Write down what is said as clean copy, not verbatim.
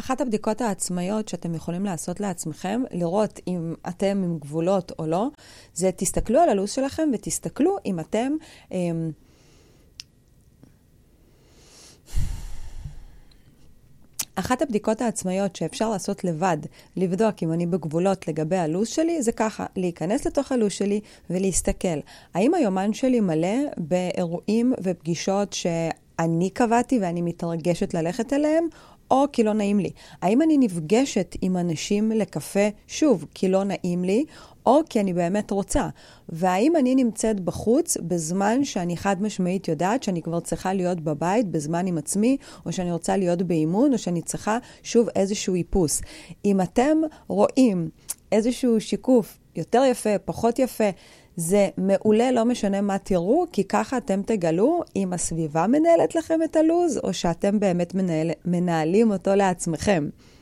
אחת הבדיקות העצמאיות שאתם יכולים לעשות לעצמכם, לראות אם אתם עם גבולות או לא, זה תסתכלו על הלו"ז שלכם ותסתכלו אם אתם... אחת הבדיקות העצמאיות שאפשר לעשות לבד, לבדוק אם אני בגבולות לגבי הלו"ז שלי, זה ככה, להיכנס לתוך הלו"ז שלי ולהסתכל. האם היומן שלי מלא באירועים ופגישות שאני קבעתי ואני מתרגשת ללכת אליהם, או כי לא נעים לי? האם אני נפגשת עם אנשים לקפה, שוב, כי לא נעים לי, או כי אני באמת רוצה? והאם אני נמצאת בחוץ בזמן שאני חד משמעית יודעת שאני כבר צריכה להיות בבית בזמן עם עצמי, או שאני רוצה להיות באימון, או שאני צריכה שוב איזשהו איפוס? אם אתם רואים איזשהו שיקוף יותר יפה, פחות יפה, זה מעולה, לא משנה מה תראו, כי ככה אתם תגלו אם הסביבה מנהלת לכם את הלוז, או שאתם באמת מנהלים אותו לעצמכם.